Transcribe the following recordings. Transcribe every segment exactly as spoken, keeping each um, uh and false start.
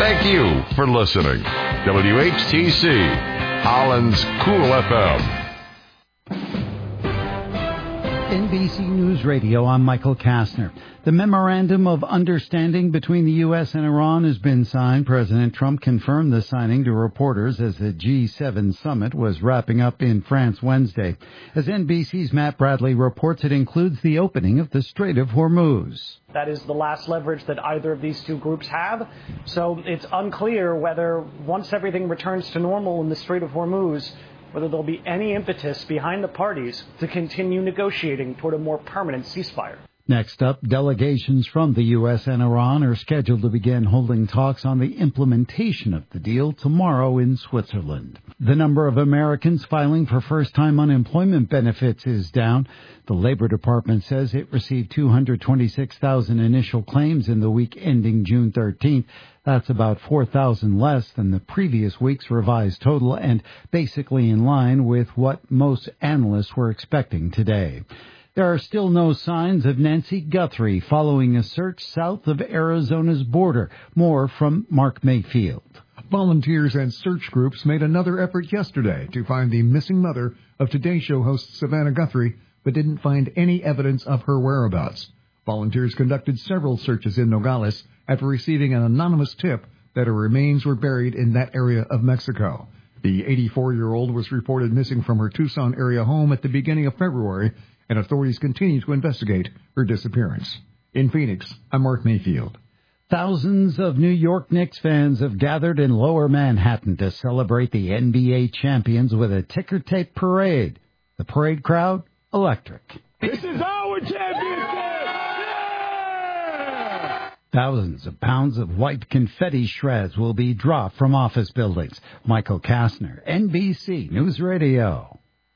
thank you for listening. W H T C, Holland's Cool F M. N B C News Radio, I'm Michael Kastner. The Memorandum of Understanding between the U S and Iran has been signed. President Trump confirmed the signing to reporters as the G seven summit was wrapping up in France Wednesday. As N B C's Matt Bradley reports, it includes the opening of the Strait of Hormuz. That is the last leverage that either of these two groups have. So it's unclear whether once everything returns to normal in the Strait of Hormuz, whether there'll be any impetus behind the parties to continue negotiating toward a more permanent ceasefire. Next up, delegations from the U S and Iran are scheduled to begin holding talks on the implementation of the deal tomorrow in Switzerland. The number of Americans filing for first-time unemployment benefits is down. The Labor Department says it received two hundred twenty-six thousand initial claims in the week ending June thirteenth. That's about four thousand less than the previous week's revised total and basically in line with what most analysts were expecting today. There are still no signs of Nancy Guthrie following a search south of Arizona's border. More from Mark Mayfield. Volunteers and search groups made another effort yesterday to find the missing mother of Today Show host Savannah Guthrie, but didn't find any evidence of her whereabouts. Volunteers conducted several searches in Nogales after receiving an anonymous tip that her remains were buried in that area of Mexico. The eighty-four-year-old was reported missing from her Tucson area home at the beginning of February, and authorities continue to investigate her disappearance. In Phoenix, I'm Mark Mayfield. Thousands of New York Knicks fans have gathered in Lower Manhattan to celebrate the N B A champions with a ticker tape parade. The parade crowd, electric. This is our championship! Yeah! Thousands of pounds of white confetti shreds will be dropped from office buildings. Michael Kastner, N B C News Radio.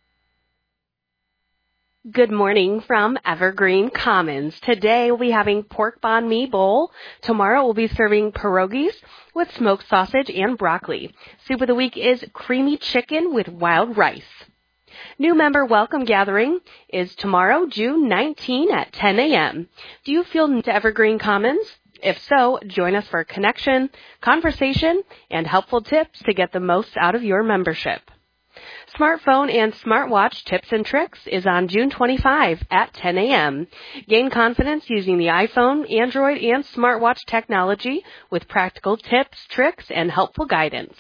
Good morning from Evergreen Commons. Today we'll be having pork banh mi bowl. Tomorrow we'll be serving pierogies with smoked sausage and broccoli. Soup of the week is creamy chicken with wild rice. New member welcome gathering is tomorrow, June nineteenth at ten a.m. Do you feel new to Evergreen Commons? If so, join us for a connection, conversation, and helpful tips to get the most out of your membership. Smartphone and smartwatch tips and tricks is on June twenty-fifth at ten a.m. Gain confidence using the iPhone, Android, and smartwatch technology with practical tips, tricks, and helpful guidance.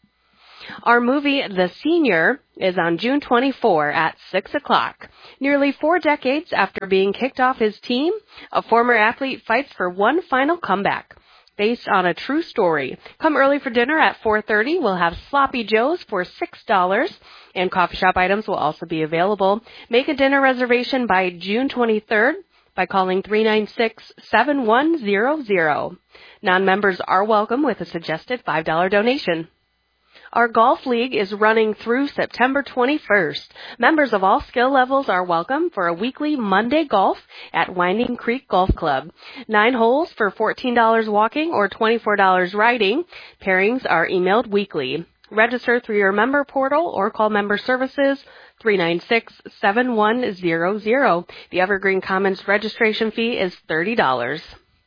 Our movie, The Senior, is on June twenty-fourth at six o'clock. Nearly four decades after being kicked off his team, a former athlete fights for one final comeback. Based on a true story. Come early for dinner at four thirty. We'll have Sloppy Joe's for six dollars, and coffee shop items will also be available. Make a dinner reservation by June twenty-third by calling three nine six, seven one zero zero. Non-members are welcome with a suggested five dollars donation. Our golf league is running through September twenty-first. Members of all skill levels are welcome for a weekly Monday golf at Winding Creek Golf Club. Nine holes for fourteen dollars walking or twenty-four dollars riding. Pairings are emailed weekly. Register through your member portal or call member services three nine six, seven one zero zero. The Evergreen Commons registration fee is thirty dollars.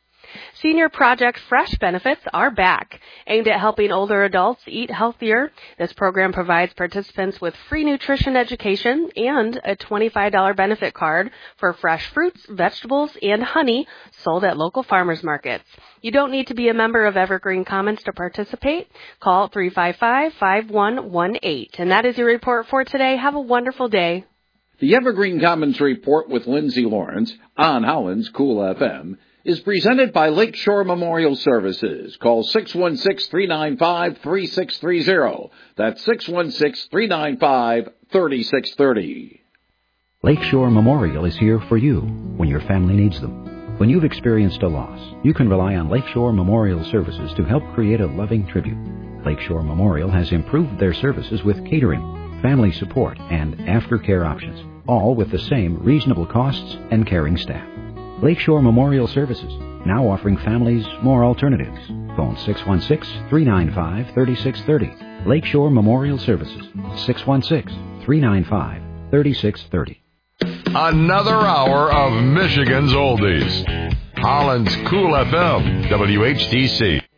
Senior Project Fresh benefits are back. Aimed at helping older adults eat healthier, this program provides participants with free nutrition education and a twenty-five dollars benefit card for fresh fruits, vegetables, and honey sold at local farmers markets. You don't need to be a member of Evergreen Commons to participate. Call three five five, five one one eight. And that is your report for today. Have a wonderful day. The Evergreen Commons Report with Lindsay Lawrence on Holland's Cool F M is presented by Lakeshore Memorial Services. Call six one six, three nine five, three six three zero. That's six one six, three nine five, three six three zero. Lakeshore Memorial is here for you when your family needs them. When you've experienced a loss, you can rely on Lakeshore Memorial Services to help create a loving tribute. Lakeshore Memorial has improved their services with catering, family support, and aftercare options, all with the same reasonable costs and caring staff. Lakeshore Memorial Services, now offering families more alternatives. Phone six one six, three nine five, three six three zero. Lakeshore Memorial Services, six one six, three nine five, three six three zero. Another hour of Michigan's Oldies. Holland's Cool F M, W H T C.